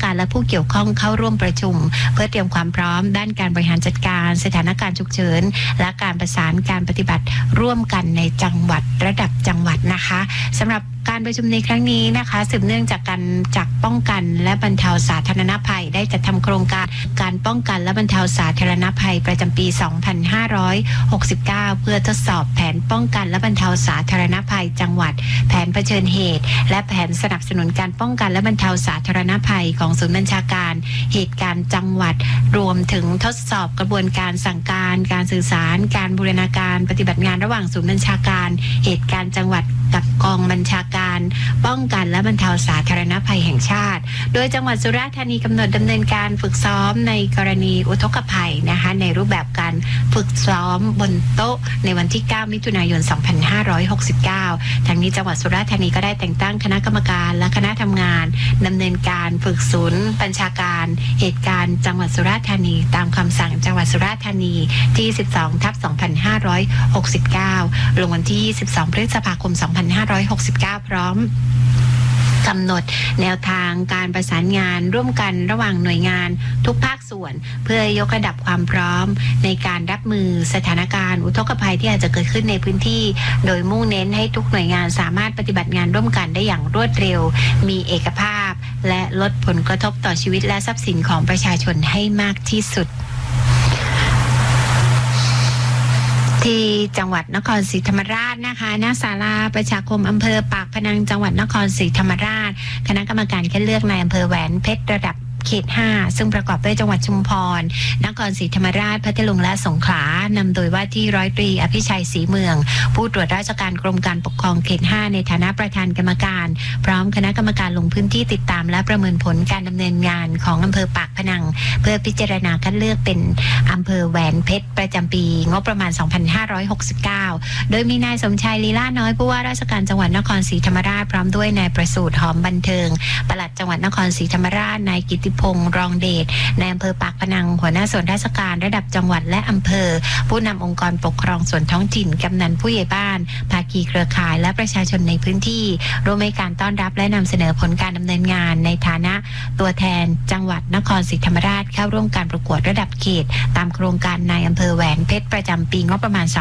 การและผู้เกี่ยวข้องเข้าร่วมประชุมเพื่อเตรียมความพร้อมด้านการบริหารจัดการสถานการณ์ฉุกเฉินและการประสานการปฏิบัติร่วมกันในจังหวัดระดับจังหวัดนะคะสำหรับการประชุมในครั้งนี้นะคะสืบเนื่องจากการป้องกันและบรรเทาสาธารณภัยได้จัดทำโครงการป้องกันและบรรเทาสาธารณภัยประจำปี 2569 เพื่อทดสอบแผนป้องกันและบรรเทาสาธารณภัยจังหวัดแผนเผชิญเหตุและแผนสนับสนุนการป้องกันและบรรเทาสาธารณภัยของศูนย์บัญชาการเหตุการณ์จังหวัดรวมถึงทดสอบกระบวนการสั่งการสื่อสารการบูรณาการปฏิบัติงานระหว่างศูนย์บัญชาการเหตุการณ์จังหวัดกับกองบัญชาการป้องกันและบรรเทาสาธารณภัยแห่งชาติโดยจังหวัดสุราษฎร์ธานีกำหนดดำเนินการฝึกซ้อมในกรณีอุทกภัยนะคะในรูปแบบการฝึกซ้อมบนโต๊ะในวันที่ 9 มิถุนายน 2569 ทั้งนี้จังหวัดสุราษฎร์ธานีก็ได้แต่งตั้งคณะกรรมการและคณะทำงานดำเนินการฝึกศูนย์บัญชาการเหตุการณ์จังหวัดสุราษฎร์ธานีตามคำสั่งจังหวัดสุราษฎร์ธานีที่ 12/2569 ลงวันที่ 22 พฤษภาคม 2569 พร้อมกำหนดแนวทางการประสานงานร่วมกันระหว่างหน่วยงานทุกภาคส่วนเพื่อยกระดับความพร้อมในการรับมือสถานการณ์อุทกภัยที่อาจจะเกิดขึ้นในพื้นที่โดยมุ่งเน้นให้ทุกหน่วยงานสามารถปฏิบัติงานร่วมกันได้อย่างรวดเร็วมีเอกภาพและลดผลกระทบต่อชีวิตและทรัพย์สินของประชาชนให้มากที่สุดที่จังหวัดนครศรีธรรมราชนะคะณศาลาประชาคมอำเภอปากพนังจังหวัดนครศรีธรรมราชคณะกรรมการคัดเลือกในอำเภอแหวนเพชรระดับเขต 5 ซึ่งประกอบด้วยจังหวัดชุมพรนครศรีธรรมราชพัทลุงและสงขลานำโดยว่าที่ร้อยตรีอภิชัยศรีเมืองผู้ตรวจราชการกรมการปกครองเขต 5ในฐานะประธานกรรมการพร้อมคณะกรรมการลงพื้นที่ติดตามและประเมินผลการดำเนินงานของอำเภอปากพนังเพื่อพิจารณาคัดเลือกเป็นอำเภอแหวนเพชรประจำปีงบประมาณ 2569 โดยมีนายสมชายลีลาน้อยผู้ว่าราชการจังหวัดนครศรีธรรมราชพร้อมด้วยนายประสูติหอมบันเทิงปลัดจังหวัดนครศรีธรรมราชนายกิติพงษ์รองเดชในอำเภอปากพนังหัวหน้าส่วนราชการระดับจังหวัดและอำเภอผู้นำองค์กรปกครองส่วนท้องถิ่นกำนันผู้ใหญ่บ้านภาคีเครือข่ายและประชาชนในพื้นที่ร่วมในการต้อนรับและนำเสนอผลการดำเนินงานในฐานะตัวแทนจังหวัดนครศรีธรรมราชเข้าร่วมการประกวดระดับเขตตามโครงการในอำเภอแหวนเพชรประจำปีงบประมาณ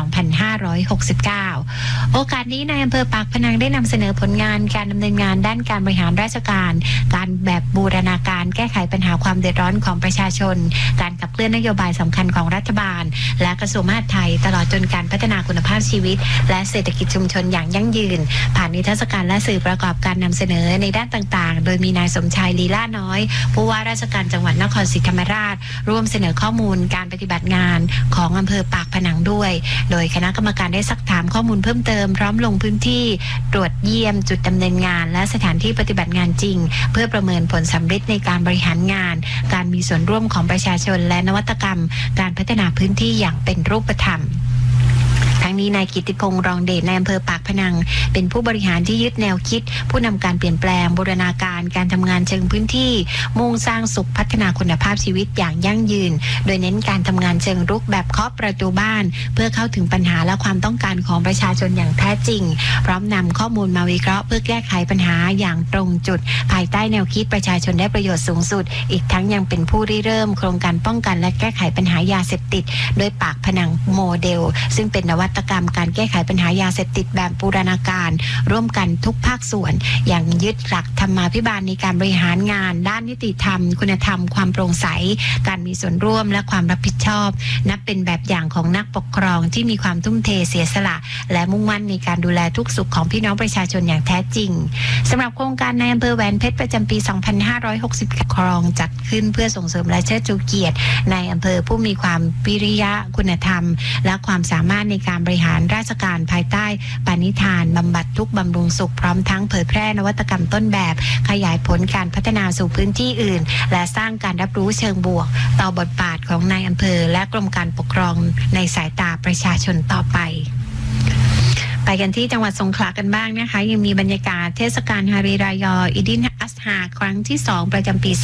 2569 โอกาสนี้ในอำเภอปากพนังได้นำเสนอผลงานการดำเนินงานด้านการบริหารราชการการแบบบูรณาการแก้ไขปัญหาความเดือดร้อนของประชาชนการขับเคลื่อนนโยบายสำคัญของรัฐบาลและกระทรวงมหาดไทยตลอดจนการพัฒนาคุณภาพชีวิตและเศรษฐกิจชุมชนอย่างยั่งยืนผ่านนิทรรศการและสื่อประกอบการนำเสนอในด้านต่างๆโดยมีนายสมชายลีลาน้อยผู้ว่าราชการจังหวัดนครศรีธรรมราชร่วมเสนอข้อมูลการปฏิบัติงานของอำเภอปากพนังด้วยโดยคณะกรรมการได้ซักถามข้อมูลเพิ่มเติมพร้อมลงพื้นที่ตรวจเยี่ยมจุดดำเนินงานและสถานที่ปฏิบัติงานจริงเพื่อประเมินผลสำเร็จในการบริหารงานการมีส่วนร่วมของประชาชนและนวัตกรรมการพัฒนาพื้นที่อย่างเป็นรูปธรรมทั้งนี้นายกิติพงษ์รองเดชในอำเภอปากพนังเป็นผู้บริหารที่ยึดแนวคิดผู้นำการเปลี่ยนแปลงบูรณาการการทำงานเชิงพื้นที่มุ่งสร้างสุขพัฒนาคุณภาพชีวิตอย่างยั่งยืนโดยเน้นการทำงานเชิงรุกแบบเคาะประตูบ้านเพื่อเข้าถึงปัญหาและความต้องการของประชาชนอย่างแท้จริงพร้อมนำข้อมูลมาวิเคราะห์เพื่อแก้ไขปัญหาอย่างตรงจุดภายใต้แนวคิดประชาชนได้ประโยชน์สูงสุดอีกทั้งยังเป็นผู้ริเริ่มโครงการป้องกันและแก้ไขปัญหายาเสพติดโดยปากพนังโมเดลซึ่งเป็นนวัตกรรมการแก้ไขปัญหายาเสพติดแบบบูรณาการร่วมกันทุกภาคส่วนอย่างยึดหลักธรรมาภิบาลในการบริหารงานด้านนิติธรรมคุณธรรมความโปร่งใสการมีส่วนร่วมและความรับผิดชอบนับเป็นแบบอย่างของนักปกครองที่มีความทุ่มเทเสียสละและมุ่งมั่นในการดูแลทุกสุขของพี่น้องประชาชนอย่างแท้จริงสำหรับโครงการในอำเภอแหวนเพชรประจำปี 2560 ครองจัดขึ้นเพื่อส่งเสริมและเชิดชูเกียรติในอำเภอผู้มีความวิริยะคุณธรรมและความสามารถในการบริหารราชการภายใต้ปณิธานบำบัดทุกข์บำรุงสุขพร้อมทั้งเผยแพร่นวัตกรรมต้นแบบขยายผลการพัฒนาสู่พื้นที่อื่นและสร้างการรับรู้เชิงบวกต่อบทบาทของนายอำเภอและกรมการปกครองในสายตาประชาชนต่อไปไปกันที่จังหวัดสงขลากันบ้างนะคะยังมีบรรยากาศเทศกาลฮารีรายออิดินอัสฮาครั้งที่2ประจำปี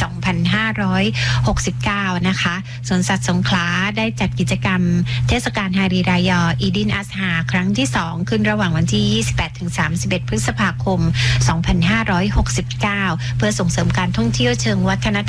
2569 นะคะสวนสัตว์สงขลาได้จัดกิจกรรมเทศกาลฮารีรายออิดินอัสฮาครั้งที่2ขึ้นระหว่างวันที่ 28-31 พฤษภาคม 2569 เพื่อส่งเสริมการท่องเที่ยวเชิงวัฒนธรรม